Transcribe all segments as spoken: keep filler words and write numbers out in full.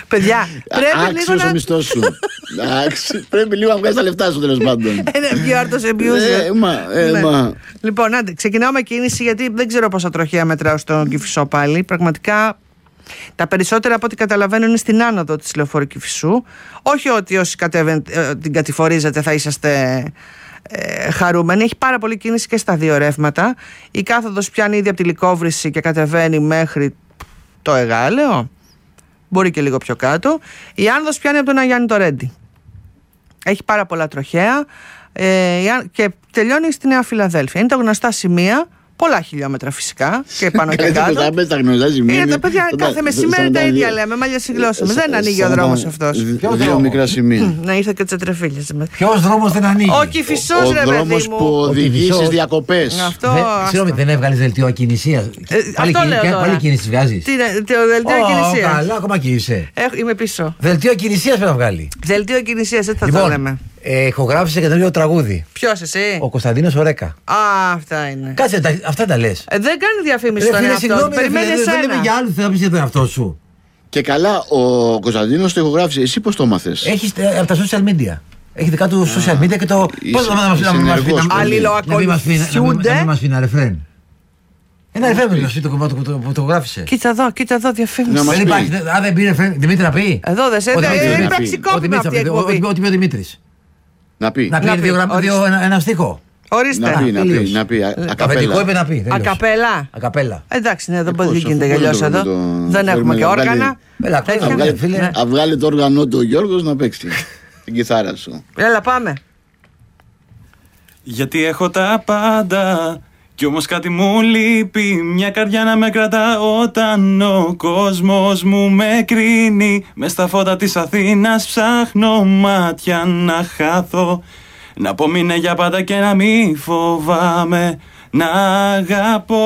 Παιδιά, πρέπει λίγο να... ο μισθός σου. Πρέπει λίγο να βγάλεις τα λεφτά σου, τέλος πάντων. Είναι πιο άρτος εμπιούζιο. Λοιπόν, άντε, ξεκινάω με κίνηση, γιατί δεν ξέρω πόσα τροχαία μετράω στον Κηφισό πάλι. Πραγματικά τα περισσότερα από ό,τι καταλαβαίνω είναι στην άνοδο της λεωφόρου Κηφισού. Όχι ότι όσοι την κατηφορίζετε θα είσαστε ε, χαρούμενοι. Έχει πάρα πολύ κίνηση και στα δύο ρεύματα. Η κάθοδος πιάνει ήδη από τη Λυκόβρηση και κατεβαίνει μέχρι το Εγάλεο. Μπορεί και λίγο πιο κάτω. Η άνοδος πιάνει από τον Αγιάννη το Ρέντι. Έχει πάρα πολλά τροχαία ε, και τελειώνει στη Νέα Φιλαδέλφια. Είναι τα γνωστά σημεία. Πολλά χιλιόμετρα φυσικά και πάνω και κάτω. Είναι τα παιδιά κάθε μεσημέρι τα ίδια λέμε, μάλια συγκλώσσαμε. Δεν ανοίγει ο δρόμος αυτός. Δύο μικρά σημεία. Να ήρθε και τσετρεφίλιες. Ποιος δρόμος δεν ανοίγει? Ο Κηφισός, ρε παιδί μου. Ο δρόμος που οδηγεί στις διακοπές. Συγγνώμη, δεν έβγαλες δελτίο ακινησίας? Πάλι κίνηση βγάζεις? Το δελτίο ακινησίας. Καλά, ακόμα και είσαι. Είμαι πίσω. Δελτίο ακινησίας πρέπει να βγάλει. Δελτίο ακινησίας, έτσι θα το λέμε. Ηχογράφησε και το τραγούδι. Ποιος, εσύ? Ο Κωνσταντίνος Ορέκα. Α, αυτά είναι. Κάτσε, τα, αυτά τα λες. Ε, δεν κάνει διαφήμιση στον εαυτό του. Περιμένει εσένα. Δεν λέμε για άλλους, θα πεις για τον εαυτό σου. Και καλά, ο Κωνσταντίνος το ηχογράφησε. Εσύ πώς το μάθες? Έχεις από τα social media. Έχει δικά του social media και το. Πώς να μας πει? Αλληλοακολουθούνται. Να μην μας πει ένα ρεφρέν. Ένα ρεφρέν που το γράφησε. Κοίτα εδώ, κοίτα εδώ διαφήμιση. Δεν υπάρχει. Αν δεν πει ρεφρέν, Δημήτρη να πει. Εδώ δεν σε δεν πραξικόπημα αυτή η εκπομπή. Ό,τι πει ο Δημήτρης. Να πει. Να πει ένα στίχο. Ορίστε. Να πει, να πει, να πει. Ακαπέλα. είπε να πει. Ακαπέλα. Ακαπέλα. Εντάξει, ναι, δεν γίνεται γελιός εδώ. Δεν έχουμε και όργανα. Να βγάλει το όργανο του ο Γιώργος να παίξει την κιθάρα σου. Έλα, πάμε. Γιατί έχω τα πάντα κι όμως κάτι μου λείπει, μια καρδιά να με κρατά όταν ο κόσμος μου με κρίνει. Μες στα φώτα της Αθήνας ψάχνω μάτια να χάθω, να απομείνε για πάντα και να μη φοβάμαι να αγαπώ.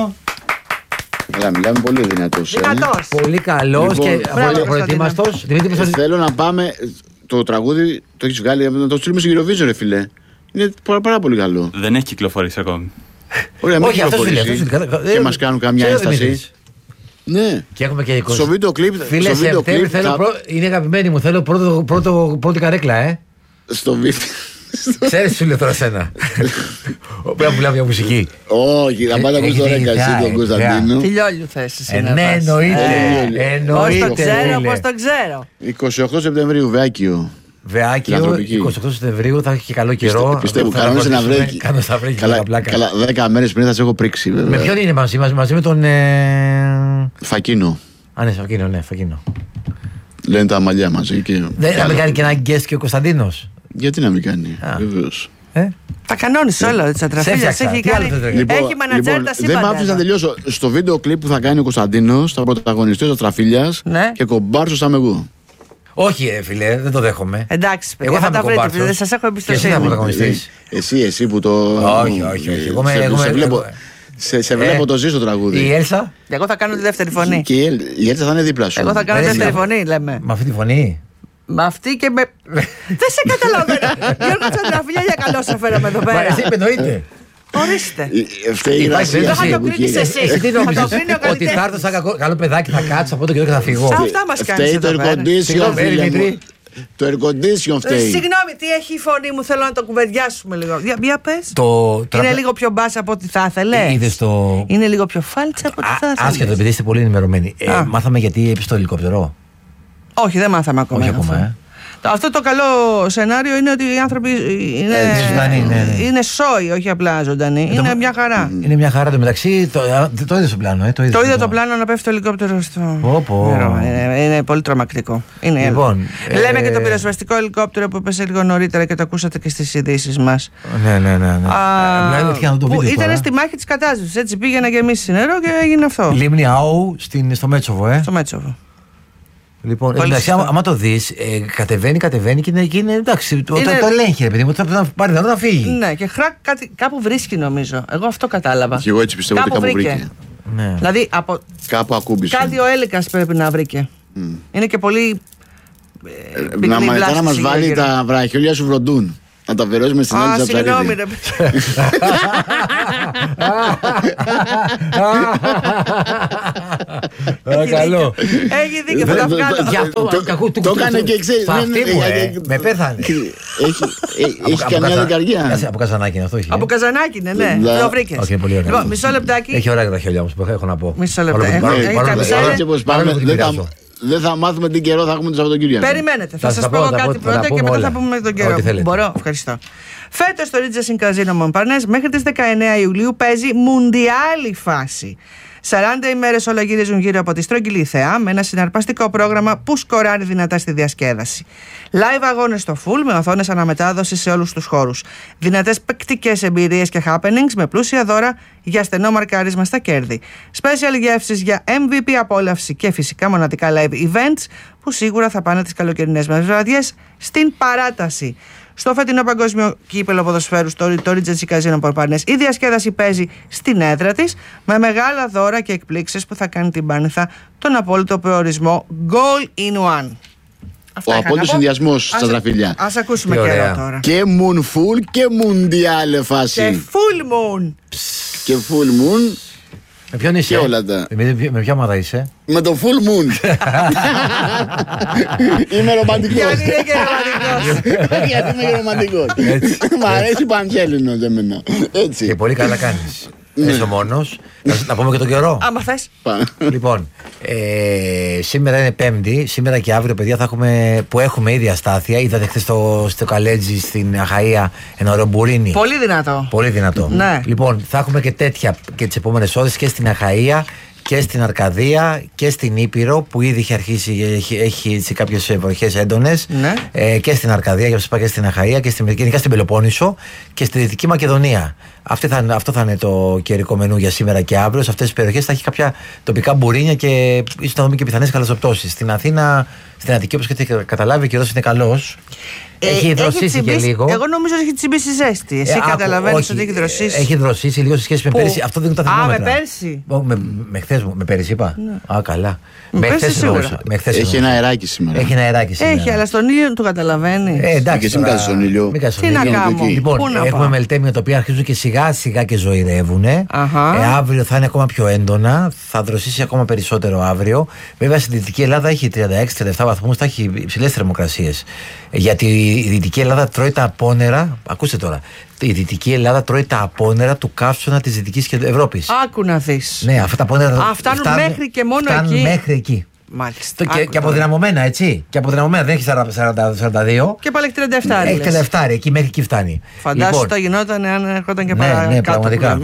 Καλά, μιλάμε πολύ δυνατός. Δυνατός. Ε. Πολύ καλός λοιπόν, και προετοίμαστος. Θέλω να πάμε, το τραγούδι το έχεις βγάλει, να το στείλουμε στο Eurovision, ρε φίλε. Είναι πάρα, πάρα πολύ καλό. Δεν έχει κυκλοφορήσει ακόμη. Ωραία, μην κυκλοφορήσει και μας κάνουν καμιά ένσταση. Ναι. Και έχουμε και εικόνα. Στο βίντεο κλιπ. Φίλε, Σεπτέμβρη θέλω θα... προ... είναι αγαπημένη μου. Θέλω πρώτο, πρώτο, πρώτη καρέκλα, ε. Στο βίντεο. Ξέρεις, σου λέω τώρα σένα. Πρέπει να πουλάω μια μουσική. Όχι, θα πάω να ακούσει τώρα εσύ τον Κωνσταντίνο. Τι λιόλιου θες εσύ να πας? Ναι, εννοείται. Πώς το ξέρω, πώς το ξέρω. εικοστή ογδόη Σεπτεμβρίου, Βεάκιο. Βεάκιο, εικοστή ογδόη Σεπτεμβρίου θα έχει και καλό καιρό. Πιστεύω, κάνω σε ένα βρέκι. Κάνω στα βρέκι. Καλά, δέκα μέρες πριν θα σε έχω πρίξει. Με ποιον είναι μαζί, μαζί με τον. Φακίνο. Α, ναι, Φακίνο, ναι, Φακίνο. Λένε τα μαλλιά μαζί. Δεν θα μην κάνει και ένα γκέστ και ο Κωνσταντίνος? Γιατί να μην κάνει, βεβαίως. Τα κανόνες όλα, τις ατραφίλες. Έχει μανατζέρ τα σύμπαντα. Δεν μ' άφησες να τελειώσω. Στο βίντεο κλιπ που θα κάνει ο Κωνσταντίνος θα πρωταγωνιστεί ο Ατραφίλιας και κομπάρσος θα είμαι εγώ. Όχι, ε, φίλε, δεν το δέχομαι. Εντάξει, παιδιά, θα τα βρείτε. Δεν σας έχω εμπιστοσύνη. Και εσύ θα πρωταγωνιστείς. Εσύ, εσύ που το. Όχι, όχι, όχι. Εγώ σε βλέπω. Σε, σε βλέπω ε, το ζήσω τραγούδι. Η Έλσα. Εγώ θα κάνω τη δεύτερη φωνή. Και η, η Έλσα θα είναι δίπλα σου. Εγώ θα κάνω τη δεύτερη φωνή, λέμε. Με αυτή τη φωνή. Με αυτή και με. Δεν σε καταλαβαίνω. Γιώργο Τσαντραφίλια, για καλώ σε φέραμε εδώ πέρα. Μα εσύ εννοείται. Ορίστε. Δεν θα το κρίνεις εσύ. Τι νομίζεις? Ότι θα έρθω σαν καλό παιδάκι, θα κάτσω από το καιρό και θα φύγω? Αυτά μας κάνεις εδώ πέρα. Το air condition φταίει. Συγγνώμη, τι έχει η φωνή μου, θέλω να το κουβεντιάσουμε λίγο. Για πες. Είναι λίγο πιο μπάσα από ό,τι θα ήθελες. Είναι λίγο πιο φάλτσα από ό,τι θα ήθελες. Άσχετο, επειδή είστε πολύ ενημερωμένοι. Μάθαμε γιατί έπεσε το ελικόπτερο? Όχι, δεν μάθαμε ακόμα. Όχι ακόμα, ε. Αυτό το καλό σενάριο είναι ότι οι άνθρωποι είναι, ε, ζωντανοί, ναι, ναι. είναι σόοι, όχι απλά ζωντανοί. Είναι το... μια χαρά. Είναι μια χαρά. Το μεταξύ, το, το είδε στο πλάνο. Ε, το είδε, το είδε το πλάνο να πέφτει το ελικόπτερο στο. Oh, είναι, είναι πολύ τρομακτικό. Είναι λοιπόν, λέμε ε... και το πυροσβεστικό ελικόπτερο που έπεσε λίγο νωρίτερα και το ακούσατε και στις ειδήσεις μας. Ναι, ναι, ναι. ναι. Α, Α, που ήταν στη μάχη της κατάστασης. Έτσι πήγε να γεμίσει νερό και έγινε αυτό. Λίμνη Αού στο Μέτσοβο, ε. Στο Μέτσοβο. Λοιπόν, εντάξει, άμα, άμα το δεις, ε, κατεβαίνει, κατεβαίνει και είναι, και είναι εντάξει, το, είναι... το, το ελέγχει, ρε παιδί μου, θα πάρει νερό να φύγει. Ναι, και χράκ, κάτι, κάπου βρίσκει νομίζω. Εγώ αυτό κατάλαβα. Και εγώ έτσι πιστεύω κάπου ότι κάπου βρήκε. βρήκε. Ναι. Δηλαδή, από... κάπου ακούμπησε. Κάτι ο Έλικας πρέπει να βρήκε. Mm. Είναι και πολύ. Ε, να, να μας βάλει τα βραχιόλια σου βροντούν. Να τα αφιερώσουμε στην άλλη Ζαψαρίδη. Α, συγγνώμη ρε. Καλό. Έχει δίκιο, θα τα βγάλω. Το έκανε και ξέρει. Με πέθανε. Έχει καμιά δεκαριά. Από Καζανάκι είναι αυτό. Από Καζανάκι είναι, ναι. Το βρήκε. Λοιπόν, μισό λεπτάκι. Έχει ωραία τα χέρια όμως, έχω να πω. Μισό λεπτάκι. Δεν θα μάθουμε την καιρό, θα έχουμε το Σαββατοκύριακο. Περιμένετε, θα σας πω κάτι πρώτα και μετά θα πούμε τον καιρό. Μπορώ, ευχαριστώ. Φέτος στο Regency Casino Montparnasse μέχρι τις δεκαεννέα Ιουλίου παίζει μουντιάλη φάση. σαράντα ημέρες όλα γυρίζουν γύρω από τη στρογγυλή θεά με ένα συναρπαστικό πρόγραμμα που σκοράρει δυνατά στη διασκέδαση. Live αγώνες στο full με οθόνες αναμετάδοση σε όλους τους χώρους. Δυνατές παικτικές εμπειρίες και happenings με πλούσια δώρα για στενό μαρκάρισμα στα κέρδη. Special γεύσεις για εμ βι πι απόλαυση και φυσικά μοναδικά live events που σίγουρα θα πάνε τις καλοκαιρινές μας βραδιές στην παράταση. Στο φετινό παγκόσμιο κύπελλο ποδοσφαίρου στο Regency Casino Montparnasse η διασκέδαση παίζει στην έδρα της με μεγάλα δώρα και εκπλήξεις που θα κάνει την Πάνηθα τον απόλυτο προορισμό Goal in One. Ο απόλυτος συνδυασμός στα τραφίλια. Ας ακούσουμε καιρό τώρα. Και Moon Full και Mundial φάση. Και Full Moon. Και Full Moon. Με ποιον είσαι? Και όλα τα. Με, με ποια ομάδα είσαι? Με το Full Moon. Είμαι ρομαντικός. Γιατί είναι και ρομαντικός. Γιατί είμαι και ρομαντικός. Μ' αρέσει παντσέλινος εμένα. Έτσι. Και πολύ καλά κάνεις. Είσαι ο μόνος. Να πούμε και τον καιρό. Άμα θες. Λοιπόν, ε, σήμερα είναι Πέμπτη. Σήμερα και αύριο, παιδιά, θα έχουμε, που έχουμε ήδη αστάθεια. Είδατε χθες στο, στο Καλέτζι στην Αχαΐα ένα ωραίο μπουρίνι. Πολύ δυνατό. Πολύ δυνατό. Ναι. Λοιπόν, θα έχουμε και τέτοια και τις επόμενες ώρες και στην Αχαΐα και στην Αρκαδία και στην Ήπειρο που ήδη έχει αρχίσει, έχει, έχει κάποιες βροχές έντονες. Ναι. Ε, και στην Αρκαδία, για να και στην Αχαΐα και στην, γενικά στην Πελοπόννησο και στη Δυτική Μακεδονία. Αυτή θα, αυτό θα είναι το καιρικό μενού για σήμερα και αύριο. Σε αυτές τις περιοχές θα έχει κάποια τοπικά μπουρίνια και ίσως να δούμε και πιθανές χαλαζοπτώσεις. Στην Αθήνα, στην Αττική, όπως έχετε καταλάβει, ο καιρός είναι καλός. Ε, έχει δροσίσει και λίγο. Εγώ νομίζω ότι έχει τσιμπήσει ζέστη. Εσύ ε, καταλαβαίνεις ότι έχει δροσίσει. Έχει δροσίσει λίγο σε σχέση με πέρυσι. Αυτό δίνουν τα θερμόμετρα. Α, με πέρσι. Με, με χθες μου, με πέρυσι είπα. Ναι. Α, καλά. Με, με χθες σίγουρα. Έχει ένα αεράκι σήμερα. Έχει ένα αεράκι σήμερα. Έχει, αλλά στον ήλιο του καταλαβαίνει. Ε, εντάξει, και εσύ μην κάθεσαι στον ήλιο. Τι να κάνω. Λοιπόν, έχουμε μελτέμια τα οποία αρχίζουν και σιγά σιγά και ζωηρεύουν. Ε, αύριο θα είναι ακόμα πιο έντονα. Θα δροσίσει ακόμα περισσότερο αύριο. Βέβαια στην Δυτική Ελλάδα έχει τριάντα έξι τριάντα επτά βαθμούς, θα έχει υψηλές θερμοκρασίες. Γιατί η Δυτική Ελλάδα τρώει τα απόνερα. Ακούστε τώρα. Η Δυτική Ελλάδα τρώει τα απόνερα του καύσωνα της Δυτικής Ευρώπης. Άκου να δεις. Ναι, αυτά τα απόνερα. Α, φτάνουν, φτάνουν μέχρι και μόνο φτάνουν εκεί. Μέχρι εκεί. Μάλιστα. Και, και αποδυναμωμένα, έτσι. Και αποδυναμωμένα, δεν έχει σαράντα σαράντα δύο. Και πάλι έχει τριάντα επτά. Έχει τριάντα επτά, εκεί μέχρι εκεί φτάνει. Φαντάσου λοιπόν, τα γινόταν αν έρχονταν και ναι, παρακάτω. Ναι, πραγματικά.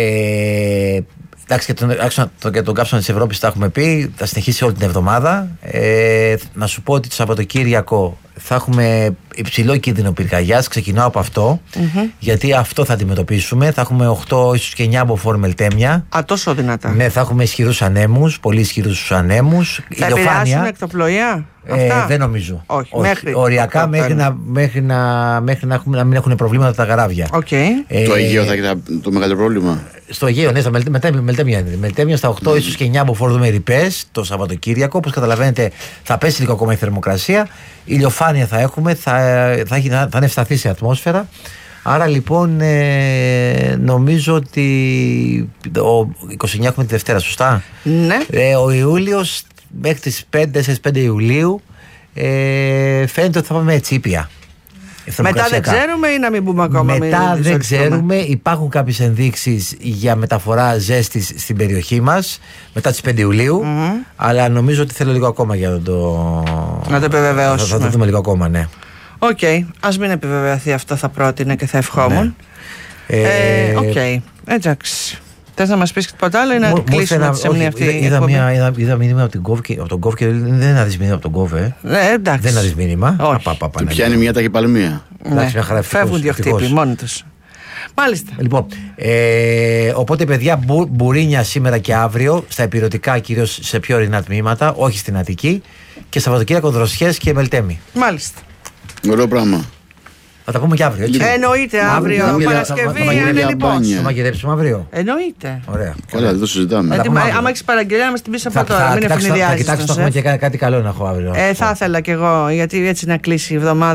Ε, εντάξει, και τον, τον, τον καύσωνα της Ευρώπης τα έχουμε πει, θα συνεχίσει όλη την εβδομάδα. Ε, να σου πω ότι το Σαββατοκύριακο θα έχουμε υψηλό κίνδυνο πυρκαγιάς. Ξεκινάω από αυτό, mm-hmm. γιατί αυτό θα αντιμετωπίσουμε. Θα έχουμε οκτώ ίσως και εννιά μποφόρ μελτέμια. Α, τόσο δυνατά. Ναι, θα έχουμε ισχυρούς ανέμους, πολύ ισχυρούς ανέμους. Θα επηρεάσουν εκτοπλοεία. Ε, δεν νομίζω. Όχι, Όχι. Μέχρι, οριακά μέχρι, να, μέχρι, να, μέχρι να, έχουμε, να μην έχουν προβλήματα τα καράβια. Okay. Ε, το Αιγαίο θα έχει το μεγάλο πρόβλημα. Στο Αιγαίο, ναι, στα μελτέμια, μελτέμια είναι. Μελτέμια στα οκτώ mm. ίσως και εννιά μποφόρ δούμε ρηπές το Σαββατοκύριακο. Όπως καταλαβαίνετε, θα πέσει λίγο ακόμα η θερμοκρασία. Ηλιοφάνεια θα έχουμε, θα, θα, έχει, θα είναι ευσταθής η ατμόσφαιρα. Άρα λοιπόν ε, νομίζω ότι ο είκοσι εννιά έχουμε τη Δευτέρα, σωστά. Ναι. Ε, ο Ιούλιος μέχρι τις πέντε πέντε Ιουλίου ε, φαίνεται ότι θα πάμε έτσι ήπια. Μετά δεν ξέρουμε ή να μην πούμε ακόμα. Μετά δεν ξέρουμε. Υπάρχουν κάποιες ενδείξεις για μεταφορά ζέστης στην περιοχή μας μετά τις πέντε Ιουλίου. Mm-hmm. Αλλά νομίζω ότι θέλω λίγο ακόμα για να το. Να το επιβεβαιώσουμε. Θα, θα το δούμε λίγο ακόμα, ναι. Οκ. Okay. Ας μην επιβεβαιωθεί αυτό, θα πρότεινα και θα ευχόμουν. Ναι. Ε, Οκ. Ε, okay. Εντάξει. Θες να μας πεις τίποτα άλλο ή να κλείσουμε τη σεμνή αυτή? Είδα, είδα, μια, είδα, είδα μήνυμα από, την Gov και, από τον Gov και δεν είναι να δεις μήνυμα από τον Gov, ε. Ναι, εντάξει. Δεν είναι να δεις μήνυμα. Του πιάνει μια ταχυπαλμία. Ναι. Φεύγουν δύο χτύποι μόνοι τους. Μάλιστα. Λοιπόν, ε, οπότε παιδιά, μπου, μπουρίνια σήμερα και αύριο στα ηπειρωτικά, κυρίως σε πιο ορεινά τμήματα, όχι στην Αττική, και Σαββατοκύριακο δροσιές και μελτέμι. Μάλιστα. Ωραίο πράγμα. Θα τα πούμε και αύριο, έτσι. Εννοείται αύριο. Παρασκευή είναι λοιπόν. Θα μαγειρέψουμε αύριο. Εννοείται. Ωραία. Καλά, δεν το συζητάμε. Άμα έχεις παραγγελία να μας την πεις από τώρα. Μην ευνηδιάζεις. Θα κοιτάξω να έχουμε και κάτι καλό να έχω αύριο. Θα ήθελα κι εγώ, γιατί έτσι να κλείσει η εβδομάδα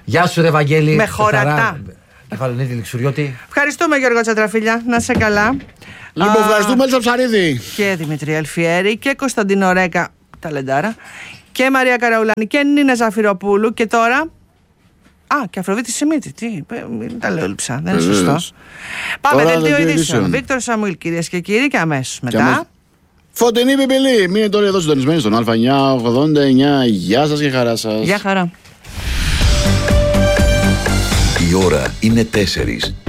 Γεια σου, ρε Βαγγέλη. Με χωρατά. Κεφαλονίδη Λιξουριώτη. Ευχαριστούμε, Γιώργο Τσατραφίλια. Να είσαι καλά. Λοιπόν, ευχαριστούμε, Έλσα Ψαρίδη. Και Δημητρή Αλφιέρη και Κωνσταντίνο Ρέκα, ταλεντάρα. Και Μαρία Καραουλάνη και Νίνα Ζαφυροπούλου. Και τώρα. Α, και Αφροδίτη Σιμίτη. Τι, μην τα λέω λείψα. Δεν είναι σωστό. Πάμε, δελτίο ειδήσεων. Βίκτορ Σαμουήλ, κυρίες και κύριοι, και αμέσως μετά. Φωτεινή Πιπηλή. Μείνε τώρα εδώ συντονισμένοι στον Α εννιά ογδόντα εννιά. Γεια σας και χαρά σας. Γεια χαρά. Η ώρα είναι τέσσερις.